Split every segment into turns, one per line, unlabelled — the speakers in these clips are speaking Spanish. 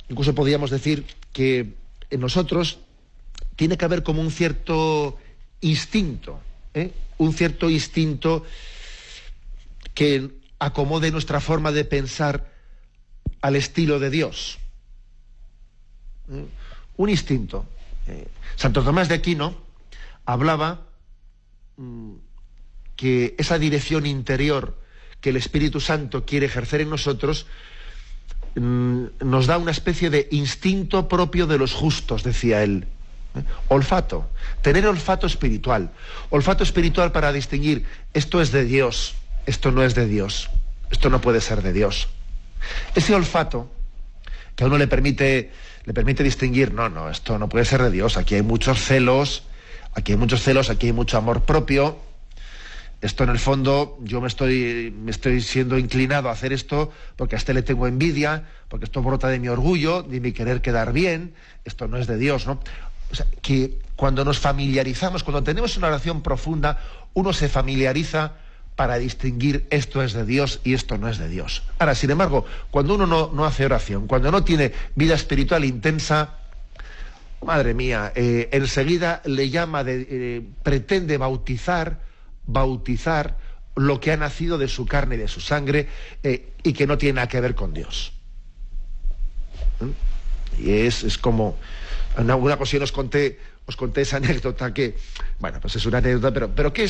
incluso podríamos decir que en nosotros tiene que haber como un cierto instinto, un cierto instinto que acomode nuestra forma de pensar al estilo de Dios. Un instinto. Santo Tomás de Aquino hablaba que esa dirección interior que el Espíritu Santo quiere ejercer en nosotros nos da una especie de instinto propio de los justos, decía él. Olfato, tener olfato espiritual para distinguir esto es de Dios, esto no es de Dios, esto no puede ser de Dios. Ese olfato que a uno le permite distinguir, no, esto no puede ser de Dios, aquí hay muchos celos, aquí hay mucho amor propio, esto en el fondo yo me estoy siendo inclinado a hacer esto porque a este le tengo envidia, porque esto brota de mi orgullo, de mi querer quedar bien, esto no es de Dios, ¿no? O sea, que cuando nos familiarizamos, cuando tenemos una oración profunda, uno se familiariza para distinguir esto es de Dios y esto no es de Dios. Ahora, sin embargo, cuando uno no hace oración, cuando no tiene vida espiritual intensa, madre mía, enseguida le llama, pretende bautizar lo que ha nacido de su carne y de su sangre y que no tiene nada que ver con Dios. Y es como... En alguna ocasión os conté esa anécdota que, bueno, pues es una anécdota, pero que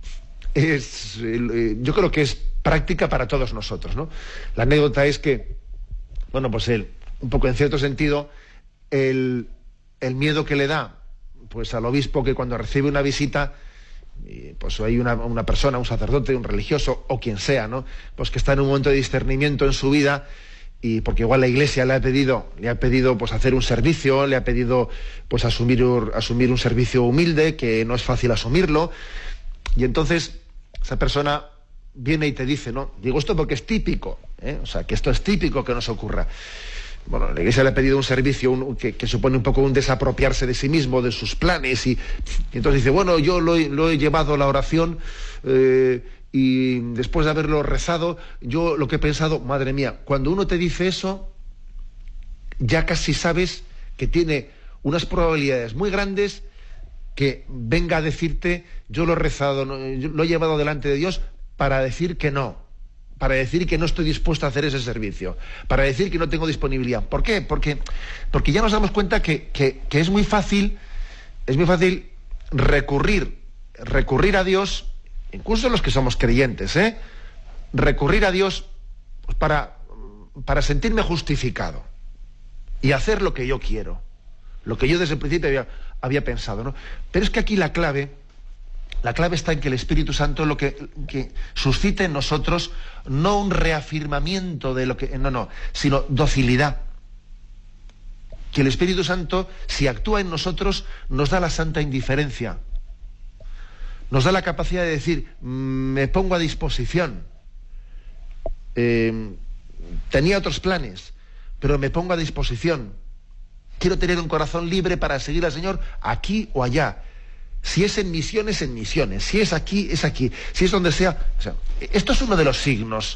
yo creo que es práctica para todos nosotros, ¿no? La anécdota es que, bueno, pues un poco en cierto sentido, el miedo que le da, pues al obispo que cuando recibe una visita, pues hay una persona, un sacerdote, un religioso o quien sea, ¿no? Pues que está en un momento de discernimiento en su vida. Y porque igual la Iglesia le ha pedido pues hacer un servicio, le ha pedido pues asumir un servicio humilde, que no es fácil asumirlo, y entonces esa persona viene y te dice, no, digo esto porque es típico, o sea, que esto es típico que nos ocurra. Bueno, la Iglesia le ha pedido un servicio que supone un poco un desapropiarse de sí mismo, de sus planes, y entonces dice, bueno, yo lo he llevado a la oración, y después de haberlo rezado, yo lo que he pensado, madre mía, cuando uno te dice eso, ya casi sabes que tiene unas probabilidades muy grandes que venga a decirte, yo lo he rezado, yo lo he llevado delante de Dios para decir que no, para decir que no estoy dispuesto a hacer ese servicio, para decir que no tengo disponibilidad. ¿Por qué? Porque ya nos damos cuenta que es muy fácil recurrir a Dios, incluso los que somos creyentes, recurrir a Dios pues para sentirme justificado y hacer lo que yo quiero, lo que yo desde el principio había pensado, ¿no? Pero es que aquí la clave está en que el Espíritu Santo lo que suscite en nosotros no un reafirmamiento de lo que... No, sino docilidad. Que el Espíritu Santo, si actúa en nosotros, nos da la santa indiferencia. Nos da la capacidad de decir, me pongo a disposición. Tenía otros planes, pero me pongo a disposición. Quiero tener un corazón libre para seguir al Señor aquí o allá. Si es en misiones, en misiones. Si es aquí, es aquí. Si es donde sea. O sea, esto es uno de los signos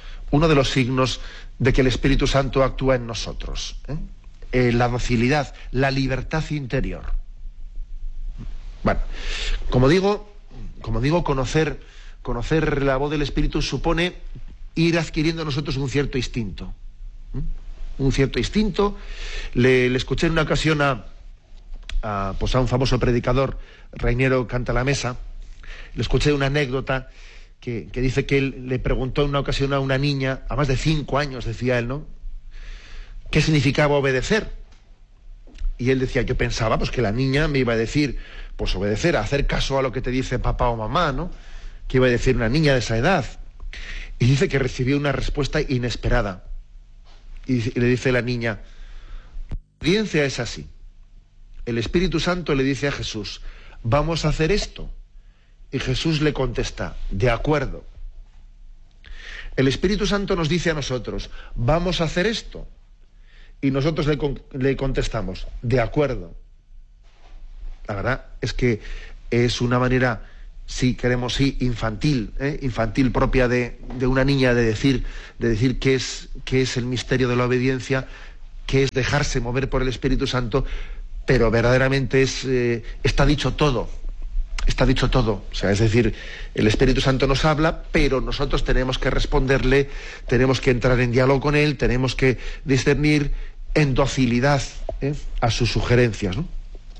de que el Espíritu Santo actúa en nosotros. La docilidad, la libertad interior. Bueno, como digo, conocer la voz del Espíritu supone ir adquiriendo en nosotros un cierto instinto. Un cierto instinto. Le escuché en una ocasión a un famoso predicador, Rainiero Cantalamessa, le escuché una anécdota que dice que él le preguntó en una ocasión a una niña, a más de 5 años, decía él, ¿no?, ¿qué significaba obedecer? Y él decía, yo pensaba pues que la niña me iba a decir, pues obedecer, hacer caso a lo que te dice papá o mamá, ¿no? ¿Qué iba a decir una niña de esa edad? Y dice que recibió una respuesta inesperada. Y le dice la niña, la obediencia es así. El Espíritu Santo le dice a Jesús, vamos a hacer esto. Y Jesús le contesta, de acuerdo. El Espíritu Santo nos dice a nosotros, vamos a hacer esto. Y nosotros le contestamos, de acuerdo. La verdad es que es una manera, si queremos, sí, infantil propia de una niña, de decir qué es el misterio de la obediencia, qué es dejarse mover por el Espíritu Santo, pero verdaderamente está dicho todo. Está dicho todo. O sea, es decir, el Espíritu Santo nos habla, pero nosotros tenemos que responderle, tenemos que entrar en diálogo con él, tenemos que discernir en docilidad a sus sugerencias, ¿no?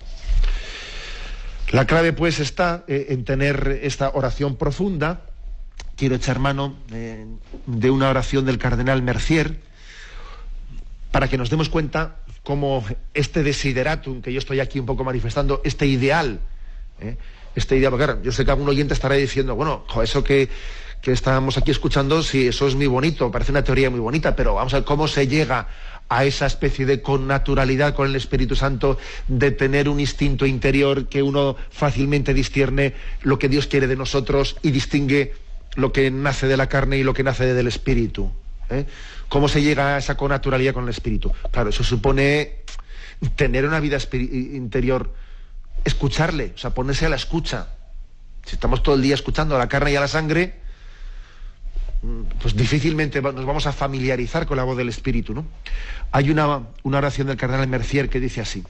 La clave, pues, está en tener esta oración profunda. Quiero echar mano de una oración del cardenal Mercier para que nos demos cuenta cómo este desideratum que yo estoy aquí un poco manifestando, este ideal, porque claro, yo sé que algún oyente estará diciendo, bueno, eso que estábamos aquí escuchando, sí, eso es muy bonito, parece una teoría muy bonita, pero vamos a ver cómo se llega a esa especie de connaturalidad con el Espíritu Santo, de tener un instinto interior que uno fácilmente discierne lo que Dios quiere de nosotros y distingue lo que nace de la carne y lo que nace del Espíritu. ¿Cómo se llega a esa connaturalidad con el Espíritu? Claro, eso supone tener una vida interior, escucharle, o sea, ponerse a la escucha. Si estamos todo el día escuchando a la carne y a la sangre, pues difícilmente nos vamos a familiarizar con la voz del Espíritu, ¿no? Hay una oración del cardenal Mercier que dice así: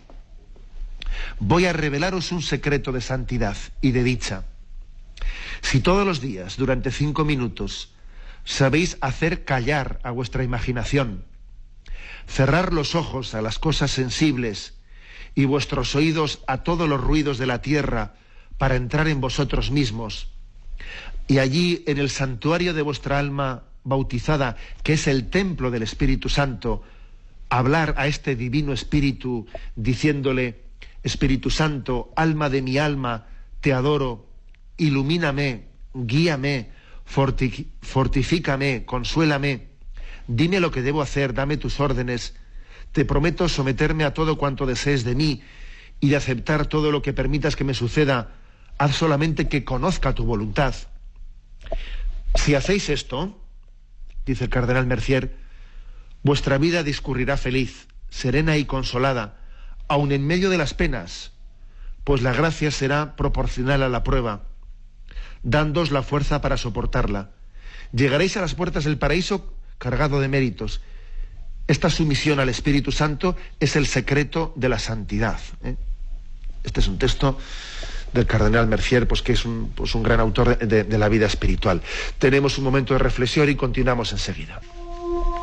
voy a revelaros un secreto de santidad y de dicha. Si todos los días, durante 5 minutos, sabéis hacer callar a vuestra imaginación, cerrar los ojos a las cosas sensibles y vuestros oídos a todos los ruidos de la tierra para entrar en vosotros mismos, y allí en el santuario de vuestra alma bautizada, que es el templo del Espíritu Santo, hablar a este divino Espíritu diciéndole: Espíritu Santo, alma de mi alma, te adoro, ilumíname, guíame, fortifícame, consuélame, dime lo que debo hacer, dame tus órdenes, te prometo someterme a todo cuanto desees de mí y de aceptar todo lo que permitas que me suceda, haz solamente que conozca tu voluntad. Si hacéis esto, dice el cardenal Mercier, vuestra vida discurrirá feliz, serena y consolada, aun en medio de las penas, pues la gracia será proporcional a la prueba, dándoos la fuerza para soportarla. Llegaréis a las puertas del paraíso cargado de méritos. Esta sumisión al Espíritu Santo es el secreto de la santidad. Este es un texto del cardenal Mercier, pues que es un gran autor de la vida espiritual. Tenemos un momento de reflexión y continuamos enseguida.